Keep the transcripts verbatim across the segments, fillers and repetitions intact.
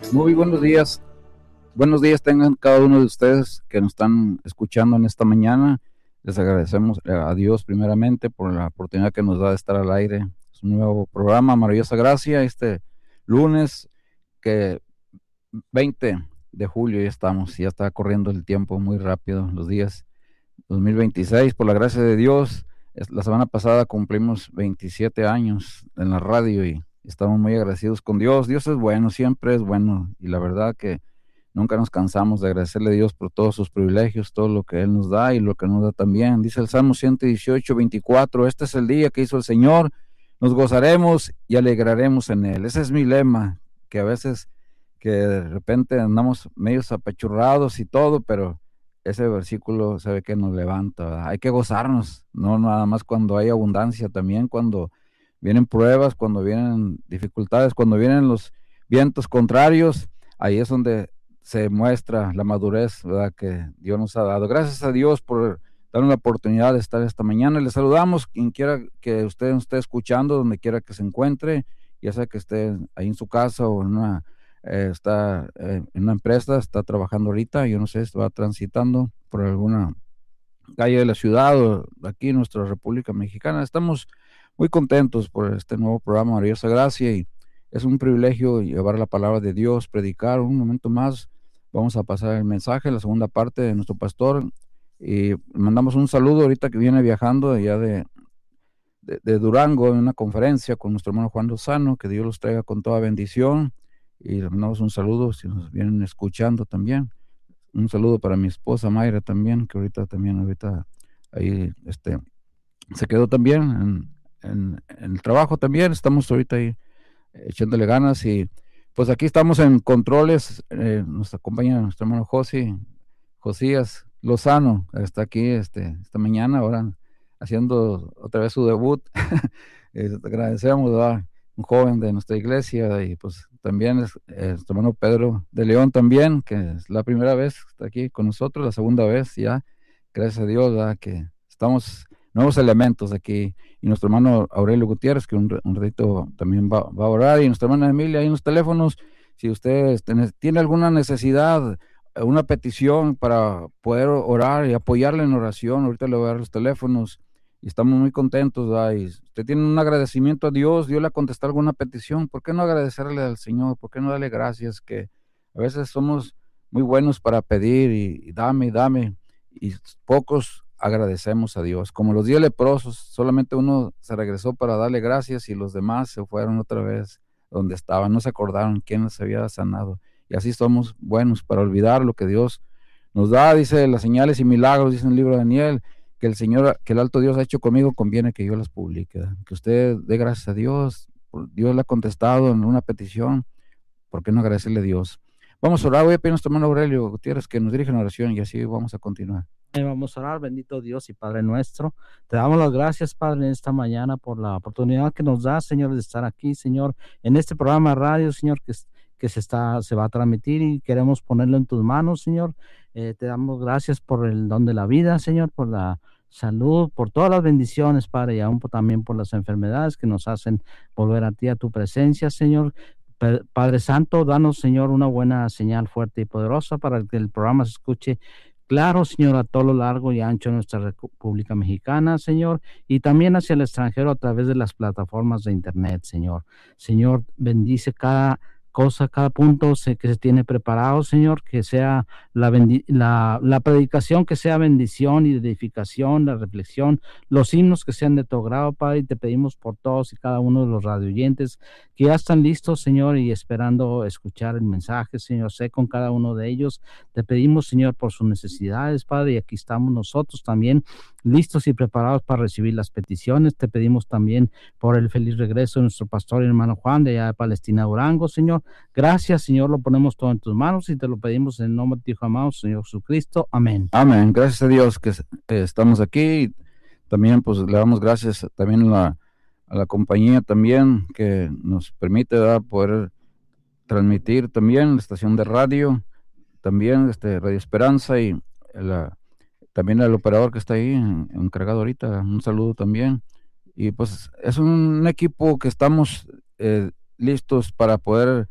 Muy buenos días. Buenos días tengan cada uno de ustedes que nos están escuchando en esta mañana. Les agradecemos a Dios primeramente por la oportunidad que nos da de estar al aire. Es un nuevo programa, Maravillosa Gracia, este lunes que veinte de julio ya estamos, ya está corriendo el tiempo muy rápido, los días dos mil veintiséis, por la gracia de Dios. La semana pasada cumplimos veintisiete años en la radio y estamos muy agradecidos con Dios. Dios es bueno, siempre es bueno, y la verdad que nunca nos cansamos de agradecerle a Dios por todos sus privilegios, todo lo que Él nos da y lo que nos da también. Dice el Salmo ciento dieciocho, veinticuatro, este es el día que hizo el Señor, nos gozaremos y alegraremos en Él. Ese es mi lema, que a veces que de repente andamos medios apachurrados y todo, pero ese versículo se ve que nos levanta, ¿verdad? Hay que gozarnos, no nada más cuando hay abundancia, también cuando vienen pruebas, cuando vienen dificultades, cuando vienen los vientos contrarios, ahí es donde se muestra la madurez, ¿verdad?, que Dios nos ha dado. Gracias a Dios por darnos la oportunidad de estar esta mañana. Les saludamos, quien quiera que usted nos esté escuchando, donde quiera que se encuentre, ya sea que esté ahí en su casa o en una Eh, está eh, en una empresa, está trabajando ahorita, yo no sé, va transitando por alguna calle de la ciudad o aquí en nuestra República Mexicana. Estamos muy contentos por este nuevo programa Maravillosa Gracia y es un privilegio llevar la palabra de Dios, predicar. Un momento más vamos a pasar el mensaje, la segunda parte de nuestro pastor, y mandamos un saludo ahorita que viene viajando allá de, de, de Durango en una conferencia con nuestro hermano Juan Lozano, que Dios los traiga con toda bendición. Y les mandamos un saludo si nos vienen escuchando también. Un saludo para mi esposa Mayra también, que ahorita también, ahorita ahí este, se quedó también en, en, en el trabajo también. Estamos ahorita ahí echándole ganas y pues aquí estamos en controles. Eh, nos acompaña nuestro hermano José, Josías Lozano, está aquí este, esta mañana, ahora haciendo otra vez su debut. eh, agradecemos, ¿verdad?, un joven de nuestra iglesia, y pues también es eh, nuestro hermano Pedro de León también, que es la primera vez que está aquí con nosotros, la segunda vez ya, gracias a Dios, ¿verdad?, que estamos nuevos elementos aquí, y nuestro hermano Aurelio Gutiérrez, que un, un ratito también va, va a orar, y nuestra hermana Emilia ahí en los teléfonos. Si usted tiene, tiene alguna necesidad, una petición para poder orar y apoyarle en oración, ahorita le voy a dar los teléfonos. Y estamos muy contentos, ¿verdad? Y usted tiene un agradecimiento a Dios, Dios le contestó alguna petición, ¿por qué no agradecerle al Señor? ¿Por qué no darle gracias? Que a veces somos muy buenos para pedir y, y dame, y dame, y pocos agradecemos a Dios. Como los diez leprosos, solamente uno se regresó para darle gracias y los demás se fueron otra vez donde estaban, no se acordaron quién les había sanado. Y así somos buenos para olvidar lo que Dios nos da. Dice las señales y milagros, dice en el libro de Daniel, que el Señor, que el alto Dios ha hecho conmigo, conviene que yo las publique, ¿verdad? Que usted dé gracias a Dios, Dios le ha contestado en una petición, ¿por qué no agradecerle a Dios? Vamos a orar. Voy a pedir a nuestro hermano Aurelio Gutiérrez que nos dirija en oración y así vamos a continuar. Vamos a orar. Bendito Dios y Padre nuestro, te damos las gracias, Padre, en esta mañana por la oportunidad que nos da, Señor, de estar aquí, Señor, en este programa de radio, Señor, que, que se, está, se va a transmitir y queremos ponerlo en tus manos, Señor. Eh, te damos gracias por el don de la vida, Señor, por la salud, por todas las bendiciones, Padre, y aún por, también por las enfermedades que nos hacen volver a ti, a tu presencia, Señor. Padre Santo, danos, Señor, una buena señal fuerte y poderosa para que el programa se escuche claro, Señor, a todo lo largo y ancho de nuestra República Mexicana, Señor, y también hacia el extranjero a través de las plataformas de internet, Señor. Señor, bendice cada cosa, cada punto se, que se tiene preparado, Señor, que sea la, la, la predicación, que sea bendición y edificación, la reflexión, los himnos que sean de tu agrado, Padre, y te pedimos por todos y cada uno de los radioyentes que ya están listos, Señor, y esperando escuchar el mensaje, Señor, sé con cada uno de ellos. Te pedimos, Señor, por sus necesidades, Padre, y aquí estamos nosotros también listos y preparados para recibir las peticiones. Te pedimos también por el feliz regreso de nuestro pastor y hermano Juan de allá de Palestina, Durango, Señor. Gracias, Señor, lo ponemos todo en tus manos y te lo pedimos en el nombre de tu Hijo amado, Señor Jesucristo. Amén. Amén. Gracias a Dios que eh, estamos aquí. También pues le damos gracias también a la, a la compañía también que nos permite, ¿verdad?, poder transmitir también la estación de radio, también este Radio Esperanza, y la, también el operador que está ahí encargado ahorita, un saludo también. Y pues es un equipo que estamos eh, listos para poder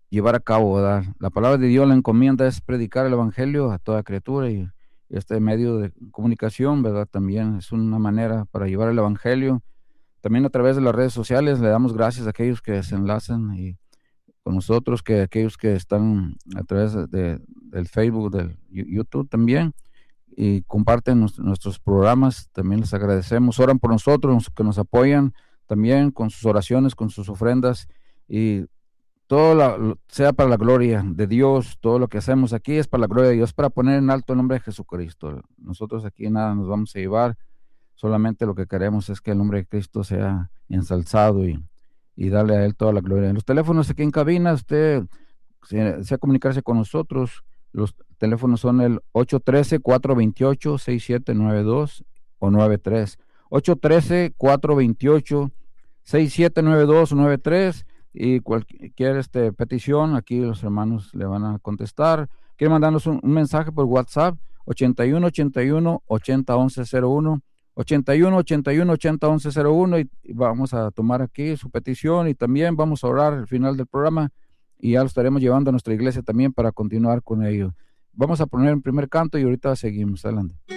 llevar a cabo, ¿verdad? La palabra de Dios, la encomienda es predicar el evangelio a toda criatura, y este medio de comunicación, ¿verdad? También es una manera para llevar el evangelio. También a través de las redes sociales le damos gracias a aquellos que se enlazan y con nosotros, que aquellos que están a través de, del Facebook, del YouTube también, y comparten nos, nuestros programas. También les agradecemos, oran por nosotros, que nos apoyan también con sus oraciones, con sus ofrendas, y todo la, sea para la gloria de Dios. Todo lo que hacemos aquí es para la gloria de Dios, para poner en alto el nombre de Jesucristo. Nosotros aquí nada nos vamos a llevar, solamente lo que queremos es que el nombre de Cristo sea ensalzado, y, y darle a Él toda la gloria. Los teléfonos aquí en cabina, usted desea comunicarse con nosotros. Los teléfonos son el ocho uno tres, cuatro dos ocho, seis siete nueve dos o nueve tres. ocho uno tres, cuatro dos ocho, seis siete nueve dos o nueve tres. Y cualquier este, petición, aquí los hermanos le van a contestar. Quieren mandarnos un, un mensaje por WhatsApp, ochenta y uno, ochenta y uno, ochenta, once, cero uno, ochenta y uno, ochenta y uno, ochenta, once, cero uno, y, y vamos a tomar aquí su petición, y también vamos a orar al final del programa, y ya lo estaremos llevando a nuestra iglesia también para continuar con ello. Vamos a poner el primer canto y ahorita seguimos. Adelante.